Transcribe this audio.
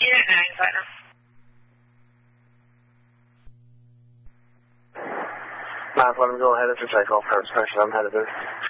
Unit 9, Platinum. Let him go ahead after takeoff. Current station, I'm headed there.